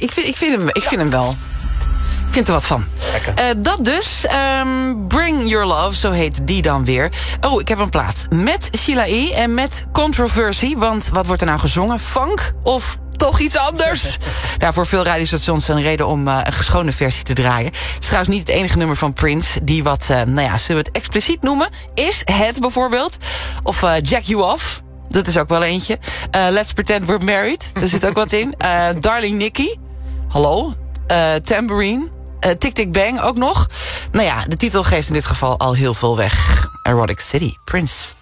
ik vind hem wel. Ik vind er wat van. Dat dus. Bring Your Love, zo heet die dan weer. Oh, ik heb een plaat. Met Sheila E. en met Controversy. Want wat wordt er nou gezongen? Funk of toch iets anders? Voor veel radiostations een reden om een geschone versie te draaien. Het is trouwens niet het enige nummer van Prince die wat, zullen we het expliciet noemen? Is het bijvoorbeeld. Of Jack You Off. Dat is ook wel eentje. Let's Pretend We're Married. Daar zit ook wat in. Darling Nikki. Hallo. Tambourine. Tick Tick Bang ook nog. De titel geeft in dit geval al heel veel weg. Erotic City, Prince.